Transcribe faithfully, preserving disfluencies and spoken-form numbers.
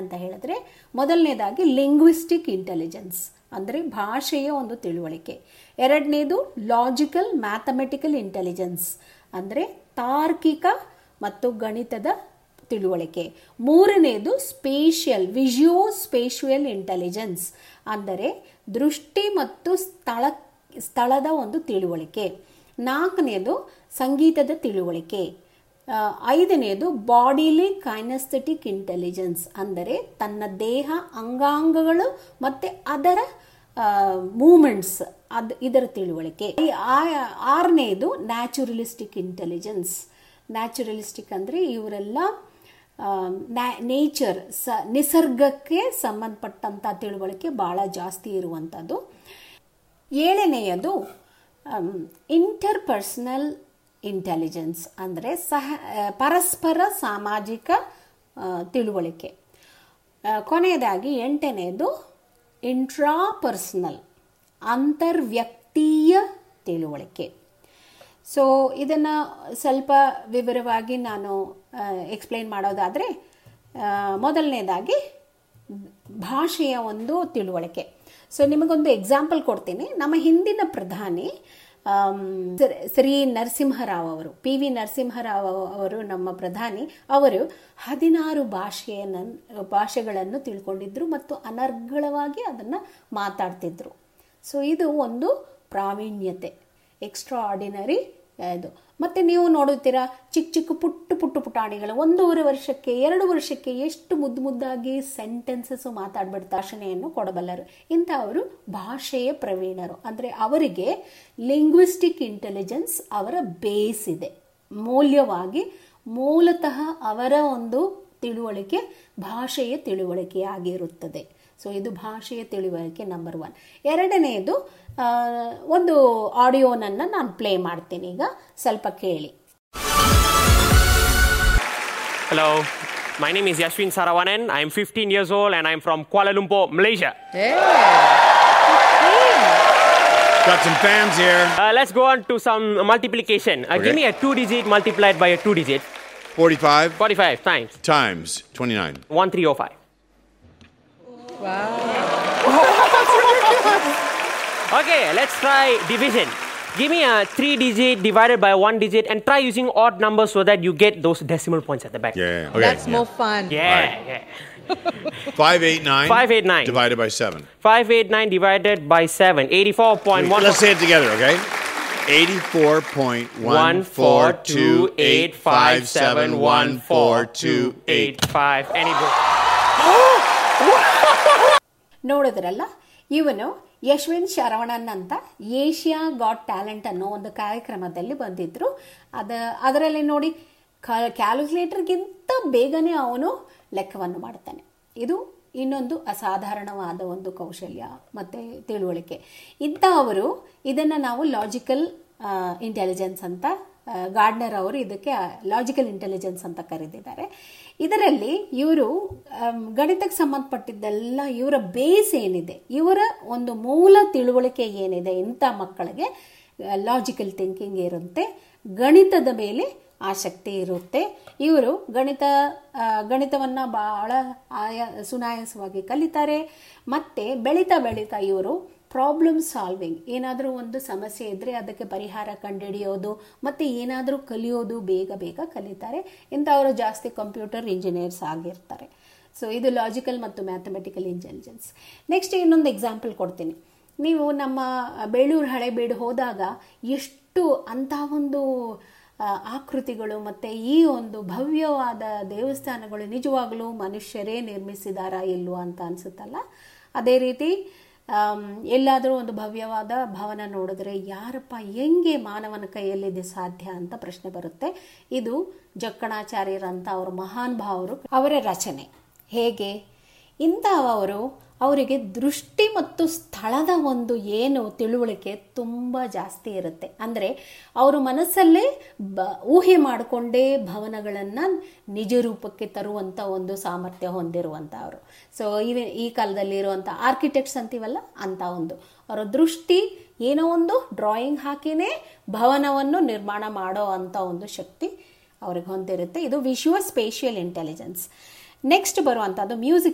ಏನಂತ ಹೇಳಿದ್ರೆ, ಮೊದಲನೇದಾಗಿ ಲಿಂಗ್ವಿಸ್ಟಿಕ್ ಇಂಟೆಲಿಜೆನ್ಸ್ ಅಂದರೆ ಭಾಷೆಯ ಒಂದು ತಿಳುವಳಿಕೆ. ಎರಡನೇದು ಲಾಜಿಕಲ್ ಮ್ಯಾಥಮೆಟಿಕಲ್ ಇಂಟೆಲಿಜೆನ್ಸ್ ಅಂದರೆ ತಾರ್ಕಿಕ ಮತ್ತು ಗಣಿತದ ತಿಳುವಳಿಕೆ. ಮೂರನೇದು ಸ್ಪೇಷಿಯಲ್ ವಿಜುಯೋ ಸ್ಪೇಷಿಯಲ್ ಇಂಟೆಲಿಜೆನ್ಸ್ ಅಂದರೆ ದೃಷ್ಟಿ ಮತ್ತು ಸ್ಥಳ ಸ್ಥಳದ ಒಂದು ತಿಳುವಳಿಕೆ. ನಾಲ್ಕನೇದು ಸಂಗೀತದ ತಿಳುವಳಿಕೆ. ಐದನೇದು ಬಾಡಿಲಿ ಕೈನೆಸ್ಥೆಟಿಕ್ ಇಂಟೆಲಿಜೆನ್ಸ್ ಅಂದರೆ ತನ್ನ ದೇಹ ಅಂಗಾಂಗಗಳು ಮತ್ತು ಅದರ ಮೂಮೆಂಟ್ಸ್ ಅದು ಇದರ ತಿಳುವಳಿಕೆ. ಆರನೇದು ನ್ಯಾಚುರಲಿಸ್ಟಿಕ್ ಇಂಟೆಲಿಜೆನ್ಸ್. ನ್ಯಾಚುರಲಿಸ್ಟಿಕ್ ಅಂದರೆ ಇವರೆಲ್ಲ ನೇಚರ್ ಸ ನಿಸರ್ಗಕ್ಕೆ ಸಂಬಂಧಪಟ್ಟಂಥ ತಿಳುವಳಿಕೆ ಭಾಳ ಜಾಸ್ತಿ ಇರುವಂಥದ್ದು. ಏಳನೆಯದು ಇಂಟರ್ಪರ್ಸನಲ್ ಇಂಟೆಲಿಜೆನ್ಸ್ ಅಂದರೆ ಸಹ ಪರಸ್ಪರ ಸಾಮಾಜಿಕ ತಿಳುವಳಿಕೆ. ಕೊನೆಯದಾಗಿ ಎಂಟನೆಯದು ಇಂಟ್ರಾಪರ್ಸನಲ್ ಅಂತರ್ವ್ಯಕ್ತೀಯ ತಿಳುವಳಿಕೆ. ಸೊ ಇದನ್ನು ಸ್ವಲ್ಪ ವಿವರವಾಗಿ ನಾನು ಎಕ್ಸ್ಪ್ಲೇನ್ ಮಾಡೋದಾದರೆ, ಮೊದಲನೇದಾಗಿ ಭಾಷೆಯ ಒಂದು ತಿಳುವಳಿಕೆ. ಸೊ ನಿಮಗೊಂದು ಎಕ್ಸಾಂಪಲ್ ಕೊಡ್ತೀನಿ. ನಮ್ಮ ಹಿಂದಿನ ಪ್ರಧಾನಿ ಶ್ರೀ ನರಸಿಂಹರಾವ್ ಅವರು, ಪಿ ವಿ ನರಸಿಂಹರಾವ್ ಅವರು ನಮ್ಮ ಪ್ರಧಾನಿ ಅವರು ಹದಿನಾರು ಭಾಷೆಯನ್ನು ಭಾಷೆಗಳನ್ನು ತಿಳ್ಕೊಂಡಿದ್ರು ಮತ್ತು ಅನರ್ಗಳವಾಗಿ ಅದನ್ನು ಮಾತಾಡ್ತಿದ್ರು. ಸೊ ಇದು ಒಂದು ಪ್ರಾವೀಣ್ಯತೆ, ಎಕ್ಸ್ಟ್ರಾ ಆರ್ಡಿನರಿ ಇದು. ಮತ್ತು ನೀವು ನೋಡುತ್ತೀರಾ ಚಿಕ್ಕ ಚಿಕ್ಕ ಪುಟ್ಟು ಪುಟ್ಟು ಪುಟಾಣಿಗಳು ಒಂದೂವರೆ ವರ್ಷಕ್ಕೆ ಎರಡು ವರ್ಷಕ್ಕೆ ಎಷ್ಟು ಮುದ್ದು ಮುದ್ದಾಗಿ ಸೆಂಟೆನ್ಸಸ್ ಮಾತಾಡ್ಬಿಟ್ಟು ಭಾಷಣೆಯನ್ನು ಕೊಡಬಲ್ಲರು. ಇಂಥವರು ಭಾಷೆಯ ಪ್ರವೀಣರು. ಅಂದರೆ ಅವರಿಗೆ ಲಿಂಗ್ವಿಸ್ಟಿಕ್ ಇಂಟೆಲಿಜೆನ್ಸ್ ಅವರ ಬೇಸ್ ಇದೆ. ಮೌಲ್ಯವಾಗಿ ಮೂಲತಃ ಅವರ ಒಂದು ತಿಳುವಳಿಕೆ ಭಾಷೆಯ ತಿಳುವಳಿಕೆಯಾಗಿರುತ್ತದೆ. ಸೊ ಇದು ಭಾಷೆಯ ತಿಳುವಳಿಕೆ ನಂಬರ್ ಒನ್. ಎರಡನೆಯದು ಒಂದು ಆಡಿಯೋನನ್ನು ನಾನು ಪ್ಲೇ ಮಾಡ್ತೀನಿ, ಈಗ ಸ್ವಲ್ಪ ಕೇಳಿ. Hello, my name is Yashwin Saravanan. I am fifteen years old and I am from Kuala Lumpur, Malaysia. Hey. Got some fans here. Uh, let's go on to some multiplication. Uh, Okay. Give me a two digit multiplied by a two digit. forty-five forty-five times times twenty-nine. one three oh five. Wow. Okay, let's try division. Give me a three digit divided by one digit and try using odd numbers so that you get those decimal points at the back. Yeah. Okay. That's yeah. more fun. Yeah, Right. yeah. five eighty-nine. five eighty-nine. Divided by seven. five eighty-nine divided by seven. eighty-four point one. Let's say it together, okay? eighty-four point one four two eight five seven one four two eight. five. Any book. ನೋಡಿದ್ರಲ್ಲ, ಇವನು ಯಶ್ವಿನ್ ಶರವಣನ್ ಅಂತ Asia got talent ಅನ್ನೋ ಒಂದು ಕಾರ್ಯಕ್ರಮದಲ್ಲಿ ಬಂದಿದ್ರು. ಅದ ಅದರಲ್ಲಿ ನೋಡಿ ಕ್ಯಾಲ್ಕುಲೇಟರ್ಗಿಂತ ಬೇಗನೆ ಅವನು ಲೆಕ್ಕವನ್ನು ಮಾಡ್ತಾನೆ. ಇದು ಇನ್ನೊಂದು ಅಸಾಧಾರಣವಾದ ಒಂದು ಕೌಶಲ್ಯ ಮತ್ತು ತಿಳುವಳಿಕೆ. ಇಂಥವರು ಇದನ್ನು ನಾವು ಲಾಜಿಕಲ್ ಇಂಟೆಲಿಜೆನ್ಸ್ ಅಂತ, ಗಾರ್ಡ್ನರ್ ಅವರು ಇದಕ್ಕೆ ಲಾಜಿಕಲ್ ಇಂಟೆಲಿಜೆನ್ಸ್ ಅಂತ ಕರೆದಿದ್ದಾರೆ. ಇದರಲ್ಲಿ ಇವರು ಗಣಿತಕ್ಕೆ ಸಂಬಂಧಪಟ್ಟಿದ್ದೆಲ್ಲ ಇವರ ಬೇಸ್ ಏನಿದೆ, ಇವರ ಒಂದು ಮೂಲ ತಿಳುವಳಿಕೆ ಏನಿದೆ, ಇಂಥ ಮಕ್ಕಳಿಗೆ ಲಾಜಿಕಲ್ ಥಿಂಕಿಂಗ್ ಇರುತ್ತೆ, ಗಣಿತದ ಮೇಲೆ ಆಸಕ್ತಿ ಇರುತ್ತೆ. ಇವರು ಗಣಿತ ಗಣಿತವನ್ನು ಭಾಳ ಆಯಾ ಸುನಾಯಾಸವಾಗಿ ಕಲಿತಾರೆ. ಮತ್ತು ಬೆಳೀತಾ ಬೆಳೀತಾ ಇವರು ಪ್ರಾಬ್ಲಮ್ ಸಾಲ್ವಿಂಗ್, ಏನಾದರೂ ಒಂದು ಸಮಸ್ಯೆ ಇದ್ದರೆ ಅದಕ್ಕೆ ಪರಿಹಾರ ಕಂಡುಹಿಡಿಯೋದು ಮತ್ತು ಏನಾದರೂ ಕಲಿಯೋದು ಬೇಗ ಬೇಗ ಕಲಿತಾರೆ. ಇಂಥವರು ಜಾಸ್ತಿ ಕಂಪ್ಯೂಟರ್ ಇಂಜಿನಿಯರ್ಸ್ ಆಗಿರ್ತಾರೆ. ಸೊ ಇದು ಲಾಜಿಕಲ್ ಮತ್ತು ಮ್ಯಾಥಮೆಟಿಕಲ್ ಇಂಟೆಲಿಜೆನ್ಸ್. ನೆಕ್ಸ್ಟ್ ಇನ್ನೊಂದು ಎಕ್ಸಾಂಪಲ್ ಕೊಡ್ತೀನಿ. ನೀವು ನಮ್ಮ ಬೇಳೂರು ಹಳೆಬೀಡು ಹೋದಾಗ ಎಷ್ಟು ಅಂಥ ಒಂದು ಆಕೃತಿಗಳು ಮತ್ತು ಈ ಒಂದು ಭವ್ಯವಾದ ದೇವಸ್ಥಾನಗಳು ನಿಜವಾಗಲೂ ಮನುಷ್ಯರೇ ನಿರ್ಮಿಸಿದಾರಾ ಇಲ್ವೋ ಅಂತ ಅನಿಸುತ್ತಲ್ಲ. ಅದೇ ರೀತಿ ಎಲ್ಲಾದರೂ ಒಂದು ಭವ್ಯವಾದ ಭವನ ನೋಡಿದ್ರೆ ಯಾರಪ್ಪ ಹೆಂಗೆ ಮಾನವನ ಕೈಯಲ್ಲಿದೆ ಸಾಧ್ಯ ಅಂತ ಪ್ರಶ್ನೆ ಬರುತ್ತೆ. ಇದು ಜಕ್ಕಣಾಚಾರ್ಯರಂಥ ಅವರು ಮಹಾನ್ ಭಾವರು ಅವರ ರಚನೆ. ಹೇಗೆ ಇಂಥವರು ಅವರಿಗೆ ದೃಷ್ಟಿ ಮತ್ತು ಸ್ಥಳದ ಒಂದು ಏನು ತಿಳುವಳಿಕೆ ತುಂಬ ಜಾಸ್ತಿ ಇರುತ್ತೆ. ಅಂದರೆ ಅವರು ಮನಸ್ಸಲ್ಲೇ ಬ ಊಹೆ ಮಾಡಿಕೊಂಡೇ ಭವನಗಳನ್ನು ನಿಜ ರೂಪಕ್ಕೆ ತರುವಂಥ ಒಂದು ಸಾಮರ್ಥ್ಯ ಹೊಂದಿರುವಂಥವರು. ಸೊ ಇವೆ ಈ ಕಾಲದಲ್ಲಿ ಇರುವಂಥ ಆರ್ಕಿಟೆಕ್ಟ್ಸ್ ಅಂತೀವಲ್ಲ, ಅಂಥ ಒಂದು ಅವರ ದೃಷ್ಟಿ ಏನೋ ಒಂದು ಡ್ರಾಯಿಂಗ್ ಹಾಕಿನೇ ಭವನವನ್ನು ನಿರ್ಮಾಣ ಮಾಡೋ ಅಂಥ ಒಂದು ಶಕ್ತಿ ಅವ್ರಿಗೆ ಹೊಂದಿರುತ್ತೆ. ಇದು ವಿಜುವಲ್ ಸ್ಪೇಷಿಯಲ್ ಇಂಟೆಲಿಜೆನ್ಸ್. ನೆಕ್ಸ್ಟ್ ಬರುವಂಥದ್ದು ಮ್ಯೂಸಿಕ್